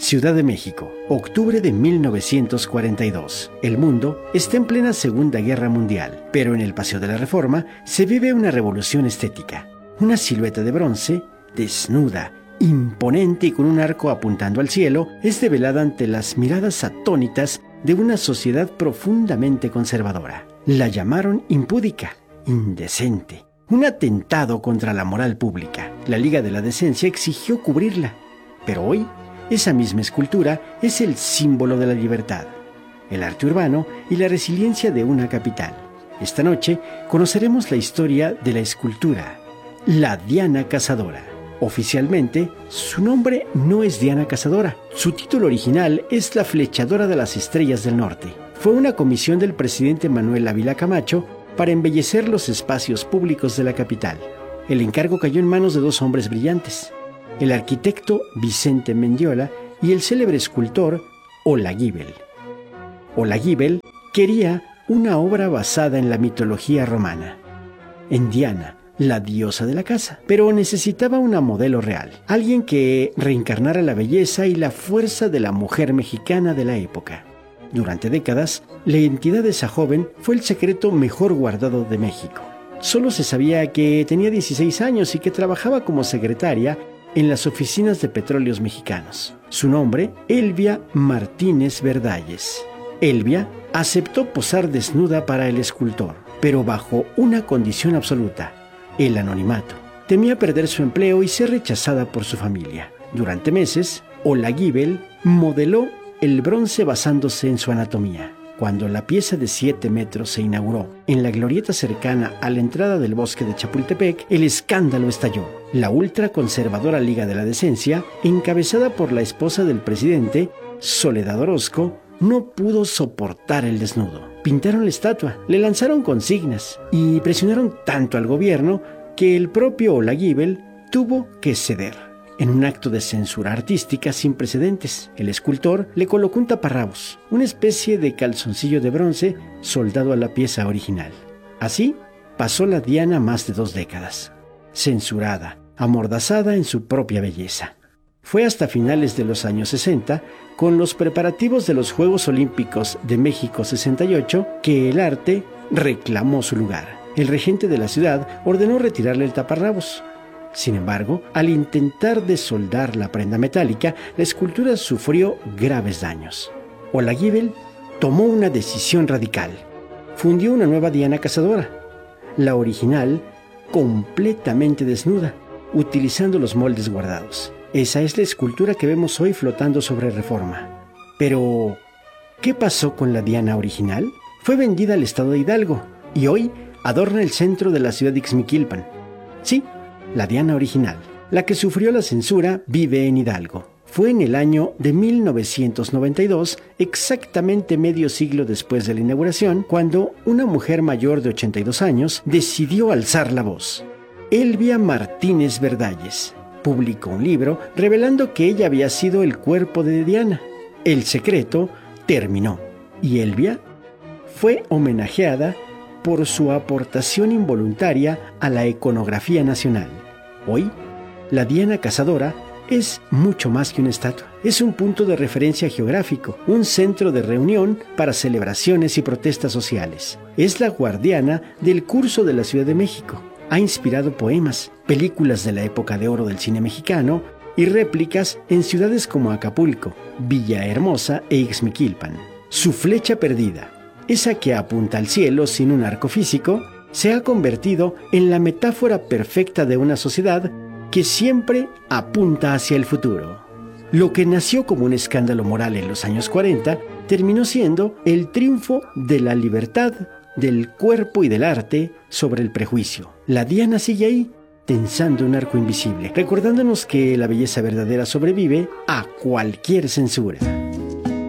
Ciudad de México, octubre de 1942. El mundo está en plena Segunda Guerra Mundial, pero en el Paseo de la Reforma se vive una revolución estética. Una silueta de bronce, desnuda, imponente y con un arco apuntando al cielo, es develada ante las miradas atónitas de una sociedad profundamente conservadora. La llamaron impúdica, indecente, un atentado contra la moral pública. La Liga de la Decencia exigió cubrirla, pero hoy esa misma escultura es el símbolo de la libertad, el arte urbano y la resiliencia de una capital. Esta noche conoceremos la historia de la escultura, la Diana Cazadora. Oficialmente, su nombre no es Diana Cazadora. Su título original es la Flechadora de las Estrellas del Norte. Fue una comisión del presidente Manuel Ávila Camacho para embellecer los espacios públicos de la capital. El encargo cayó en manos de dos hombres brillantes, el arquitecto Vicente Mendiola y el célebre escultor Olaguíbel. Olaguíbel quería una obra basada en la mitología romana, en Diana, la diosa de la casa, pero necesitaba una modelo real, alguien que reencarnara la belleza y la fuerza de la mujer mexicana de la época. Durante décadas, la identidad de esa joven fue el secreto mejor guardado de México. Solo se sabía que tenía 16 años y que trabajaba como secretaria en las oficinas de Petróleos Mexicanos. Su nombre, Elvia Martínez Verdalles. Elvia aceptó posar desnuda para el escultor, pero bajo una condición absoluta: el anonimato. Temía perder su empleo y ser rechazada por su familia. Durante meses, Olaguíbel modeló el bronce basándose en su anatomía. Cuando la pieza de 7 metros se inauguró en la glorieta cercana a la entrada del bosque de Chapultepec, el escándalo estalló. La ultraconservadora Liga de la Decencia, encabezada por la esposa del presidente, Soledad Orozco, no pudo soportar el desnudo. Pintaron la estatua, le lanzaron consignas y presionaron tanto al gobierno que el propio Olaguíbel tuvo que ceder. En un acto de censura artística sin precedentes, el escultor le colocó un taparrabos, una especie de calzoncillo de bronce soldado a la pieza original. Así pasó la Diana más de 2 décadas, censurada, amordazada en su propia belleza. Fue hasta finales de los años 60, con los preparativos de los Juegos Olímpicos de México 68, que el arte reclamó su lugar. El regente de la ciudad ordenó retirarle el taparrabos. Sin embargo, al intentar desoldar la prenda metálica, la escultura sufrió graves daños. Olaguíbel tomó una decisión radical. Fundió una nueva Diana Cazadora, la original completamente desnuda, utilizando los moldes guardados. Esa es la escultura que vemos hoy flotando sobre Reforma. Pero, ¿qué pasó con la Diana original? Fue vendida al estado de Hidalgo y hoy adorna el centro de la ciudad de Ixmiquilpan. Sí, la Diana original, la que sufrió la censura, vive en Hidalgo. Fue en el año de 1992, exactamente medio siglo después de la inauguración, cuando una mujer mayor de 82 años decidió alzar la voz. Elvia Martínez Verdalles publicó un libro revelando que ella había sido el cuerpo de Diana. El secreto terminó y Elvia fue homenajeada por su aportación involuntaria a la iconografía nacional. Hoy, la Diana Cazadora es mucho más que una estatua. Es un punto de referencia geográfico, un centro de reunión para celebraciones y protestas sociales. Es la guardiana del curso de la Ciudad de México. Ha inspirado poemas, películas de la época de oro del cine mexicano y réplicas en ciudades como Acapulco, Villahermosa e Ixmiquilpan. Su flecha perdida, esa que apunta al cielo sin un arco físico, se ha convertido en la metáfora perfecta de una sociedad que siempre apunta hacia el futuro. Lo que nació como un escándalo moral en los años 40 terminó siendo el triunfo de la libertad, del cuerpo y del arte sobre el prejuicio. La Diana sigue ahí, tensando un arco invisible, recordándonos que la belleza verdadera sobrevive a cualquier censura.